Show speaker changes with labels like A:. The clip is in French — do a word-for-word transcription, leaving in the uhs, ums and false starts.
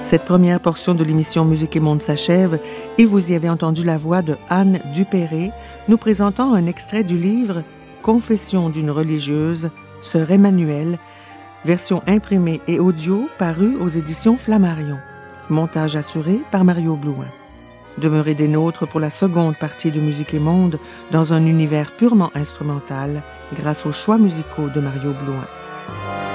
A: Cette première portion de l'émission Musique et Monde s'achève et vous y avez entendu la voix de Anne Dupéré nous présentant un extrait du livre Confession d'une religieuse, Sœur Emmanuelle, version imprimée et audio parue aux éditions Flammarion. Montage assuré par Mario Blouin. Demeurez des nôtres pour la seconde partie de Musique et Monde dans un univers purement instrumental grâce aux choix musicaux de Mario Blouin.